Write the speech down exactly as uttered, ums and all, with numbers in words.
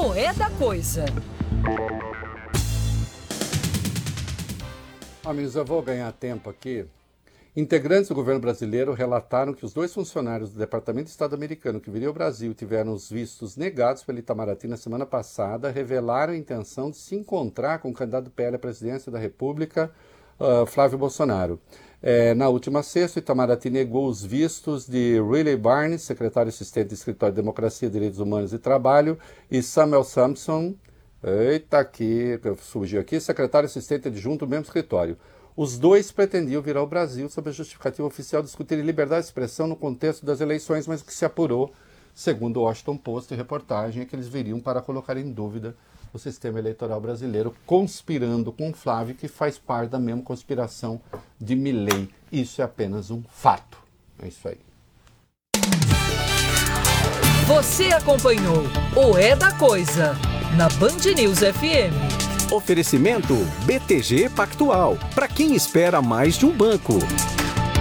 o É da Coisa. Amigos, eu vou ganhar tempo aqui. Integrantes do governo brasileiro relataram que os dois funcionários do Departamento de Estado americano que viriam ao Brasil tiveram os vistos negados pelo Itamaraty na semana passada, revelaram a intenção de se encontrar com o candidato do P L à presidência da República, uh, Flávio Bolsonaro. É, na última sexta, o Itamaraty negou os vistos de Riley Barnes, secretário assistente do Escritório de Democracia, Direitos Humanos e Trabalho, e Samuel Sampson, eita aqui, surgiu aqui, secretário assistente adjunto do mesmo escritório. Os dois pretendiam vir ao Brasil sob a justificativa oficial de discutir liberdade de expressão no contexto das eleições, mas o que se apurou, segundo o Washington Post e reportagem, é que eles viriam para colocar em dúvida o sistema eleitoral brasileiro, conspirando com Flávio, que faz parte da mesma conspiração de Milei. Isso é apenas um fato. É isso aí. Você acompanhou o É da Coisa na Band News F M. Oferecimento B T G Pactual. Para quem espera mais de um banco.